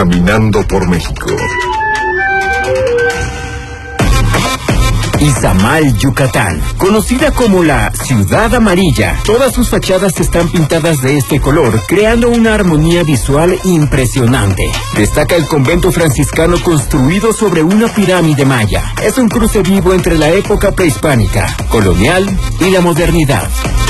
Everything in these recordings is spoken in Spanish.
caminando por México. Izamal, Yucatán, conocida como la Ciudad Amarilla. Todas sus fachadas están pintadas de este color, creando una armonía visual impresionante. Destaca el convento franciscano construido sobre una pirámide maya. Es un cruce vivo entre la época prehispánica, colonial y la modernidad.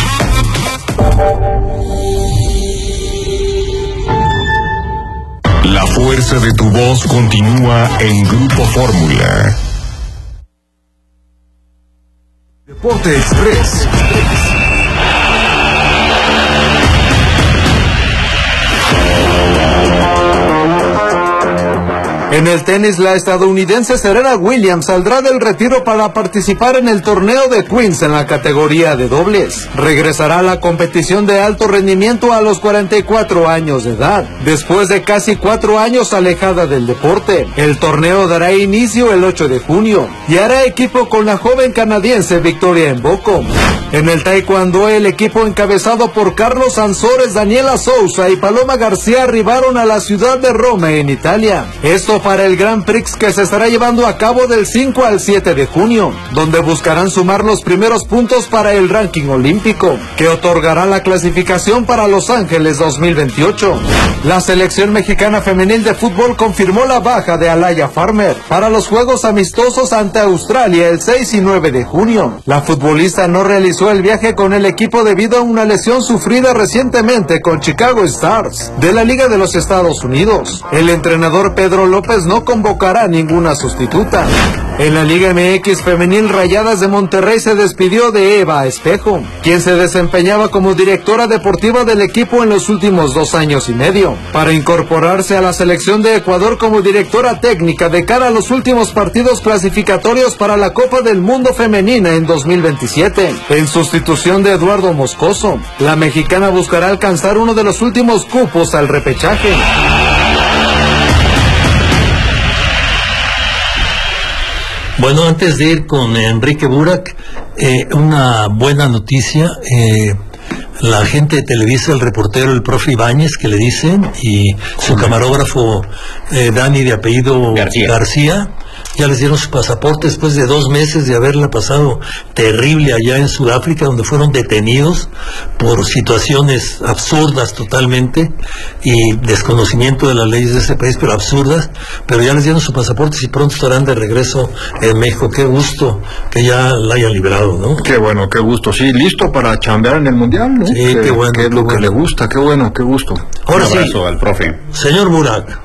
La fuerza de tu voz continúa en Grupo Fórmula. Deporte Express. En el tenis, la estadounidense Serena Williams saldrá del retiro para participar en el torneo de Queens en la categoría de dobles. Regresará a la competición de alto rendimiento a los 44 años de edad, después de casi 4 años alejada del deporte. El torneo dará inicio el 8 de junio y hará equipo con la joven canadiense Victoria Mboko. En el taekwondo, el equipo encabezado por Carlos Ansores, Daniela Sousa y Paloma García arribaron a la ciudad de Roma, en Italia. Esto para el Grand Prix que se estará llevando a cabo del 5 al 7 de junio, donde buscarán sumar los primeros puntos para el ranking olímpico, que otorgará la clasificación para Los Ángeles 2028. La selección mexicana femenil de fútbol confirmó la baja de Alaya Farmer para los juegos amistosos ante Australia el 6 y 9 de junio. La futbolista no realizó el viaje con el equipo debido a una lesión sufrida recientemente con Chicago Stars de la Liga de los Estados Unidos. El entrenador Pedro López no convocará ninguna sustituta. En la Liga MX femenil, Rayadas de Monterrey se despidió de Eva Espejo, quien se desempeñaba como directora deportiva del equipo en los últimos 2 años y medio, para incorporarse a la selección de Ecuador como directora técnica de cara a los últimos partidos clasificatorios para la Copa del Mundo Femenina en 2027. En sustitución de Eduardo Moscoso, la mexicana buscará alcanzar uno de los últimos cupos al repechaje. Bueno, antes de ir con Enrique Burak, una buena noticia. La gente de Televisa, el reportero, el profe Ibáñez, que le dicen, y su camarógrafo Dani, de apellido García, ya les dieron su pasaporte después de 2 meses de haberla pasado terrible allá en Sudáfrica, donde fueron detenidos por situaciones absurdas totalmente y desconocimiento de las leyes de ese país, pero absurdas. Pero ya les dieron su pasaporte y pronto estarán de regreso en México. Qué gusto que ya la hayan liberado, ¿no? Qué bueno, qué gusto. Sí, listo para chambear en el Mundial, ¿no? Sí, qué bueno. Que es lo que le gusta, qué bueno, qué gusto. Ahora Un abrazo sí, al profe. Señor Burak.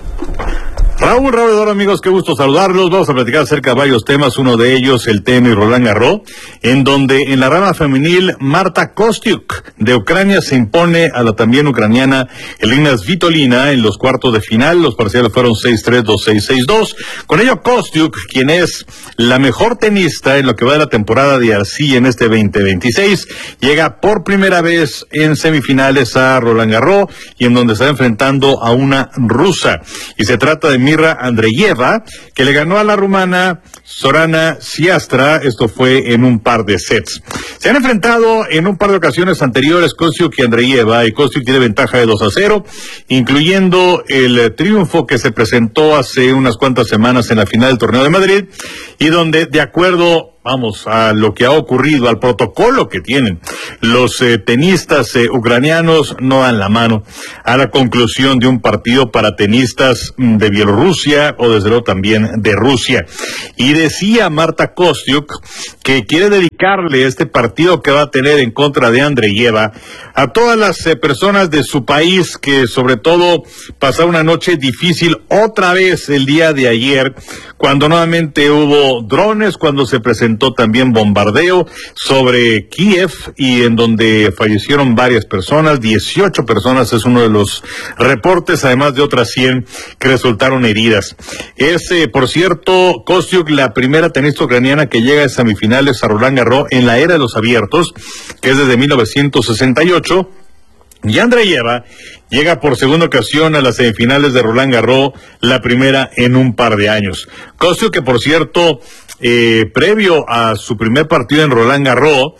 Raúl amigos, qué gusto saludarlos. Vamos a platicar acerca de varios temas, uno de ellos el tenis Roland Garros, en donde en la rama femenil Marta Kostyuk de Ucrania se impone a la también ucraniana Elina Svitolina en los cuartos de final. Los parciales fueron 6-3, 2-6, 6-2. Con ello Kostyuk, quien es la mejor tenista en lo que va de la temporada de Arcí en este 2026, llega por primera vez en semifinales a Roland Garros y en donde está enfrentando a una rusa. Y se trata de Mirra Andreeva, que le ganó a la rumana Sorana Siastra. Esto fue en un par de sets. Se han enfrentado en un par de ocasiones anteriores Kostyuk y Andreeva, y Kostyuk tiene ventaja de 2-0, incluyendo el triunfo que se presentó hace unas cuantas semanas en la final del Torneo de Madrid, y donde, de acuerdo a lo que ha ocurrido, al protocolo que tienen los tenistas ucranianos, no dan la mano a la conclusión de un partido para tenistas de Bielorrusia o desde luego también de Rusia. Y decía Marta Kostyuk que quiere dedicarle este partido que va a tener en contra de Andreeva a todas las personas de su país que sobre todo pasaron una noche difícil otra vez el día de ayer, cuando nuevamente hubo drones, cuando se presentó también bombardeo sobre Kiev y en donde fallecieron varias personas, 18 personas es uno de los reportes, además de otras 100 que resultaron heridas. Es, por cierto, Kostyuk la primera tenista ucraniana que llega a semifinales a Roland Garros en la era de los abiertos, que es desde 1968. Y Andreeva llega por segunda ocasión a las semifinales de Roland Garros, la primera en un par de años. Kostyuk, que por cierto, previo a su primer partido en Roland Garros,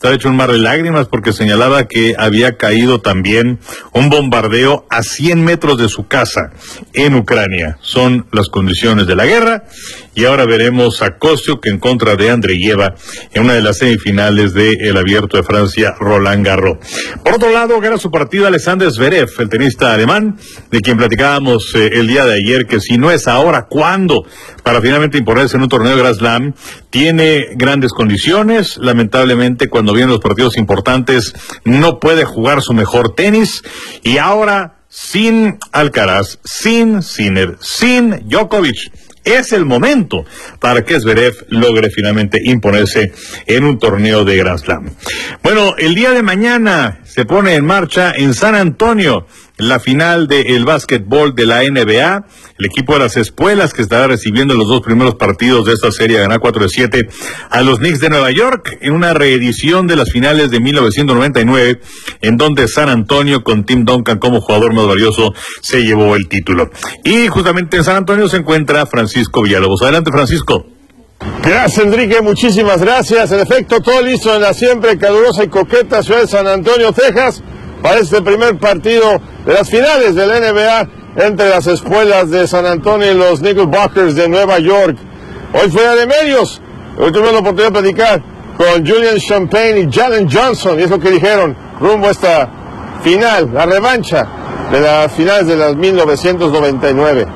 estaba hecho un mar de lágrimas porque señalaba que había caído también un bombardeo a 100 metros de su casa en Ucrania. Son las condiciones de la guerra y ahora veremos a Kostiuk en contra de Andreeva en una de las semifinales del Abierto de Francia, Roland Garros. Por otro lado, gana su partido Alexander Zverev, el tenista alemán, de quien platicábamos el día de ayer, que si no es ahora, ¿cuándo? Para finalmente imponerse en un torneo de Grand Slam. Tiene grandes condiciones, lamentablemente cuando vienen los partidos importantes no puede jugar su mejor tenis, y ahora sin Alcaraz, sin Sinner, sin Djokovic. Es el momento para que Zverev logre finalmente imponerse en un torneo de Grand Slam. Bueno, el día de mañana se pone en marcha en San Antonio la final del básquetbol de la NBA. El equipo de las Espuelas, que estará recibiendo los dos primeros partidos de esta serie, ganar 4-7 a los Knicks de Nueva York, en una reedición de las finales de 1999, en donde San Antonio, con Tim Duncan como jugador más valioso, se llevó el título. Y justamente en San Antonio se encuentra Francisco Villalobos. Adelante, Francisco. Gracias, Enrique, muchísimas gracias. En efecto, todo listo en la siempre calurosa y coqueta ciudad de San Antonio, Texas, para este primer partido de las finales de la NBA entre las Espuelas de San Antonio y los Knickerbockers de Nueva York. Hoy fue de medios. Hoy tuvimos la oportunidad de platicar con Julian Champagne y Jalen Johnson, y es lo que dijeron rumbo a esta final, la revancha de las finales de las 1999.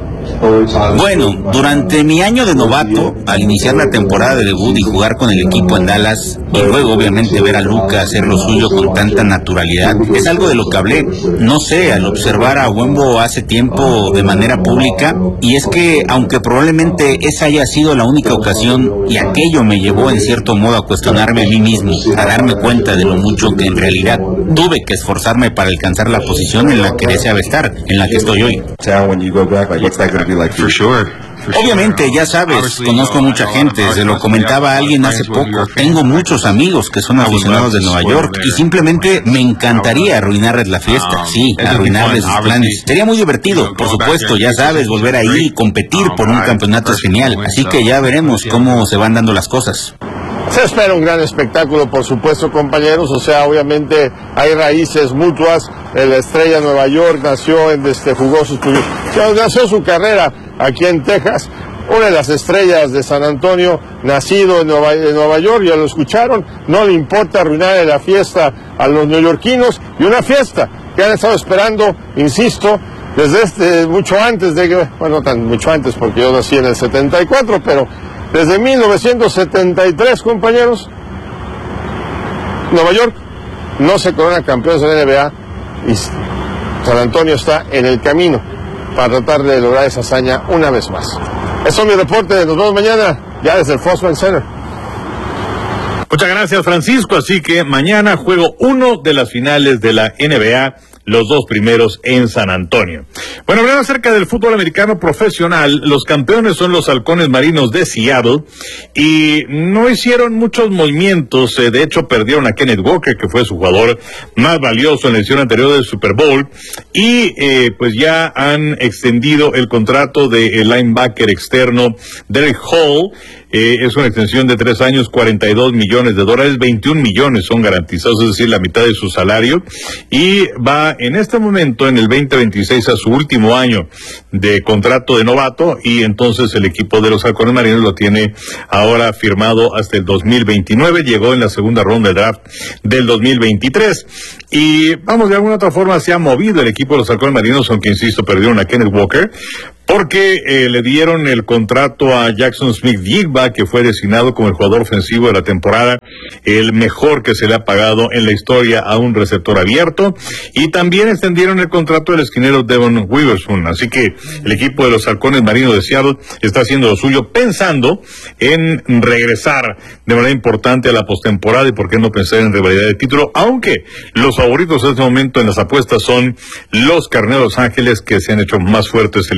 Bueno, durante mi año de novato, al iniciar la temporada de debut y jugar con el equipo en Dallas, y luego obviamente ver a Luka hacer lo suyo con tanta naturalidad, es algo de lo que hablé, no sé, al observar a Wembo hace tiempo de manera pública, y es que aunque probablemente esa haya sido la única ocasión, y aquello me llevó en cierto modo a cuestionarme a mí mismo, a darme cuenta de lo mucho que en realidad tuve que esforzarme para alcanzar la posición en la que deseaba estar, en la que estoy hoy. Obviamente, ya sabes, conozco mucha gente, se lo comentaba a alguien hace poco, tengo muchos amigos que son aficionados de Nueva York y simplemente me encantaría arruinarles la fiesta, sí, arruinarles sus planes. Sería muy divertido, por supuesto, ya sabes, volver ahí y competir por un campeonato es genial, así que ya veremos cómo se van dando las cosas. Se espera un gran espectáculo, por supuesto, compañeros. O sea, obviamente hay raíces mutuas. La estrella de Nueva York nació su carrera aquí en Texas. Una de las estrellas de San Antonio, nacido en Nueva York, ya lo escucharon. No le importa arruinarle la fiesta a los neoyorquinos, y una fiesta que han estado esperando, insisto, desde mucho antes de que, bueno, no tan mucho antes porque yo nací en el 74, pero desde 1973, compañeros, Nueva York no se corona campeones de la NBA y San Antonio está en el camino para tratar de lograr esa hazaña una vez más. Eso es mi reporte, nos vemos mañana ya desde el Foxman Center. Muchas gracias, Francisco. Así que mañana juego 1 de las finales de la NBA, los dos primeros en San Antonio. Bueno, hablando acerca del fútbol americano profesional, los campeones son los Halcones Marinos de Seattle y no hicieron muchos movimientos. De hecho, perdieron a Kenneth Walker, que fue su jugador más valioso en la edición anterior del Super Bowl, y pues ya han extendido el contrato del linebacker externo Derek Hall. Es una extensión de 3 años, $42 millones, 21 millones son garantizados, es decir, la mitad de su salario, y va en este momento, en el 2026, a su último año de contrato de novato, y entonces el equipo de los Halcones Marinos lo tiene ahora firmado hasta el 2029, llegó en la segunda ronda del draft del 2023, y vamos, de alguna otra forma se ha movido el equipo de los Halcones Marinos, aunque insisto, perdieron a Kenneth Walker, porque le dieron el contrato a Jackson Smith-Jigba, que fue designado como el jugador ofensivo de la temporada, el mejor que se le ha pagado en la historia a un receptor abierto, y también extendieron el contrato del esquinero Devon Witherspoon. Así que el equipo de los Halcones Marinos de Seattle está haciendo lo suyo, pensando en regresar de manera importante a la postemporada, y por qué no pensar en rivalidad de título, aunque los favoritos en este momento en las apuestas son los Carneros de Los Ángeles, que se han hecho más fuertes el día de ayer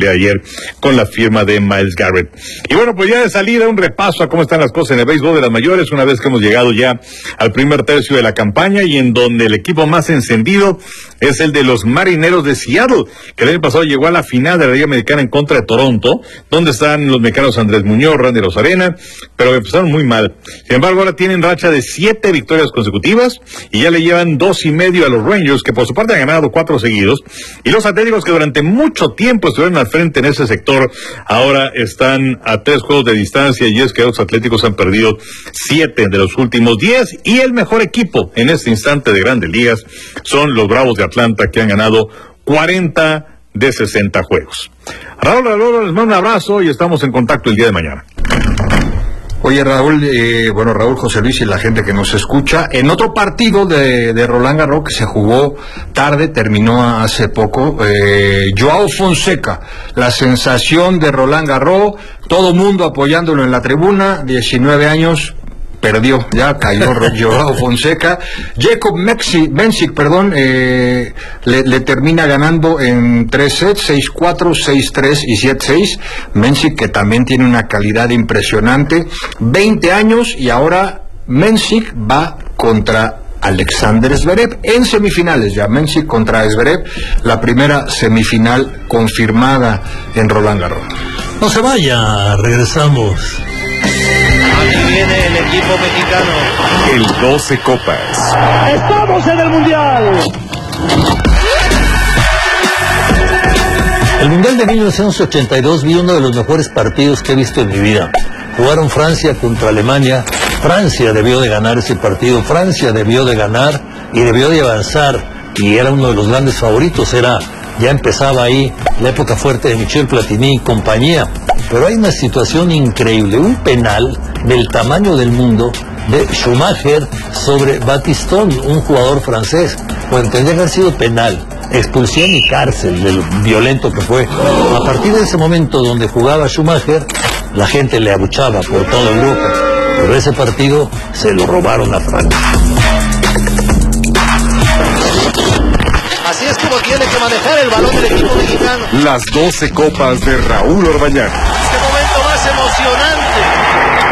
con la firma de Myles Garrett. Y bueno, pues ya de salida un repaso a cómo están las cosas en el béisbol de las mayores, una vez que hemos llegado ya al primer tercio de la campaña, y en donde el equipo más encendido es el de los Marineros de Seattle, que el año pasado llegó a la final de la Liga Americana en contra de Toronto, donde están los mexicanos Andrés Muñoz, Randy Rosarena, pero empezaron muy mal. Sin embargo, ahora tienen racha de 7 victorias consecutivas y ya le llevan 2.5 a los Rangers, que por su parte han ganado 4 seguidos, y los Atléticos, que durante mucho tiempo estuvieron al frente en ese sector, ahora están a 3 juegos de distancia, y es que los Atléticos han perdido 7 de los últimos 10, y el mejor equipo en este instante de Grandes Ligas son los Bravos de Atlanta, que han ganado 40 de 60 juegos. Raúl, les mando un abrazo y estamos en contacto el día de mañana. Oye, Raúl, Raúl, José Luis y la gente que nos escucha, en otro partido de Roland Garros que se jugó tarde, terminó hace poco, Joao Fonseca, la sensación de Roland Garros, todo mundo apoyándolo en la tribuna, 19 años, perdió, ya cayó Joao Fonseca. Jacob Mensik, le termina ganando en 3 sets, 6-4, 6-3 y 7-6. Mensik, que también tiene una calidad impresionante, 20 años, y ahora Mensik va contra Alexander Zverev en semifinales ya. Mensik contra Zverev, la primera semifinal confirmada en Roland Garros. No se vaya, regresamos. Aquí viene el equipo mexicano. El 12 Copas. ¡Estamos en el Mundial! El Mundial de 1982 vi uno de los mejores partidos que he visto en mi vida. Jugaron Francia contra Alemania. Francia debió de ganar ese partido. Francia debió de ganar y debió de avanzar. Y era uno de los grandes favoritos. Ya empezaba ahí la época fuerte de Michel Platini y compañía. Pero hay una situación increíble. Un penal del tamaño del mundo de Schumacher sobre Battiston, un jugador francés. Pues tendría que haber sido penal. Expulsión y cárcel de lo violento que fue. A partir de ese momento donde jugaba Schumacher, la gente le abuchaba por toda Europa. Pero ese partido se lo robaron a Francia. Así es como tiene que manejar el balón del equipo mexicano. Las 12 Copas de Raúl Orbañanos.